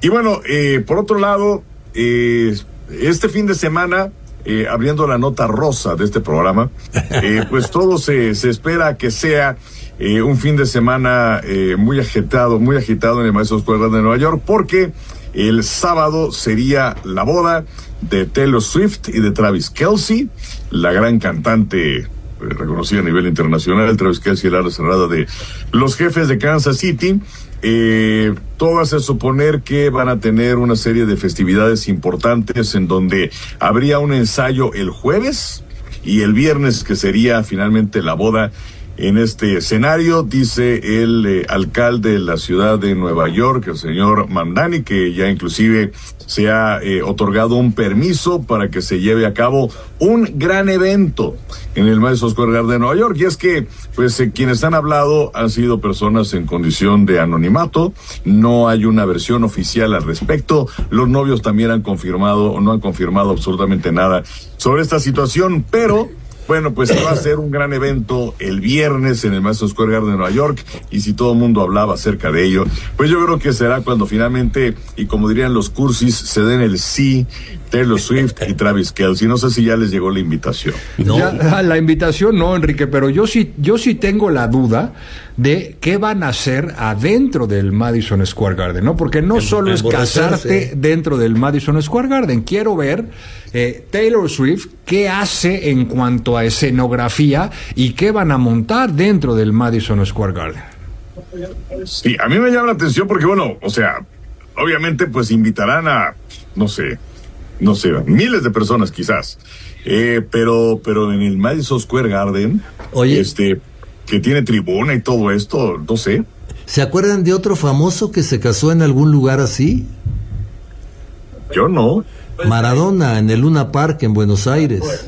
Y bueno, por otro lado, este fin de semana, abriendo la nota rosa de este programa, pues todo se espera que sea un fin de semana muy agitado en el Madison Square Garden de Nueva York, porque el sábado sería la boda de Taylor Swift y de Travis Kelce, la gran cantante reconocida a nivel internacional. Travis Kelce, el ala cerrada de los Jefes de Kansas City. Todo hace suponer que van a tener una serie de festividades importantes en donde habría un ensayo el jueves y el viernes, que sería finalmente la boda. En este escenario, dice el alcalde de la ciudad de Nueva York, el señor Mamdani, que ya inclusive se ha otorgado un permiso para que se lleve a cabo un gran evento en el Madison Square Garden de Nueva York. Y es que, pues, quienes han hablado han sido personas en condición de anonimato. No hay una versión oficial al respecto. Los novios también han confirmado o no han confirmado absolutamente nada sobre esta situación, pero bueno, pues va a ser un gran evento el viernes en el Madison Square Garden de Nueva York, y si todo el mundo hablaba acerca de ello, pues yo creo que será cuando finalmente, y como dirían los cursis, se den el sí Taylor Swift y Travis Kelce. No sé si ya les llegó la invitación. No. Ya, la invitación no, Enrique, pero yo sí tengo la duda de qué van a hacer adentro del Madison Square Garden, ¿no? Porque no solo es casarte dentro del Madison Square Garden. Quiero ver Taylor Swift qué hace en cuanto a escenografía y qué van a montar dentro del Madison Square Garden. Sí, a mí me llama la atención porque, bueno, o sea, obviamente pues invitarán a, no sé, miles de personas quizás, pero en el Madison Square Garden, oye, que tiene tribuna y todo esto, no sé. ¿Se acuerdan de otro famoso que se casó en algún lugar así? Yo no. Maradona, en el Luna Park en Buenos Aires.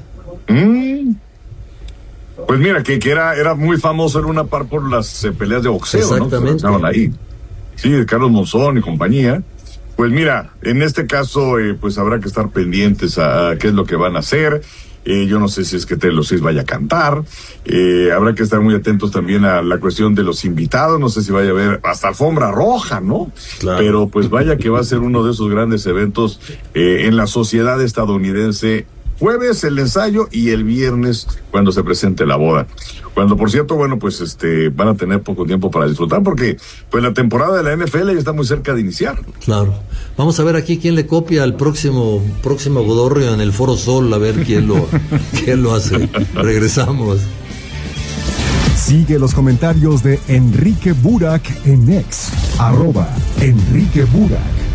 Pues mira, que era muy famoso el Luna Park por las peleas de boxeo, exactamente, ¿no? Estaban ahí. Sí, de Carlos Monzón y compañía. Pues mira, en este caso, pues habrá que estar pendientes a qué es lo que van a hacer. Yo no sé si es que Taylor Swift vaya a cantar. Habrá que estar muy atentos también a la cuestión de los invitados. No sé si vaya a haber hasta alfombra roja, ¿no? Claro. Pero pues vaya que va a ser uno de esos grandes eventos en la sociedad estadounidense. Jueves el ensayo y el viernes cuando se presente la boda. Cuando, por cierto, bueno, pues van a tener poco tiempo para disfrutar porque pues la temporada de la NFL ya está muy cerca de iniciar. Claro. Vamos a ver aquí quién le copia al próximo Godorrio en el Foro Sol, a ver quién lo hace. Regresamos. Sigue los comentarios de Enrique Burak en X, @Enrique Burak.